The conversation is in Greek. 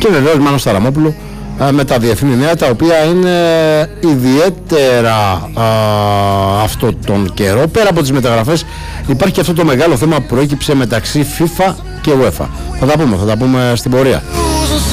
Και βεβαίως Μάνος Ταραμόπουλου με τα διεθνή νέα, τα οποία είναι ιδιαίτερα αυτό τον καιρό. Πέρα από τις μεταγραφές υπάρχει και αυτό το μεγάλο θέμα που προέκυψε μεταξύ FIFA και UEFA. Θα τα πούμε στην πορεία.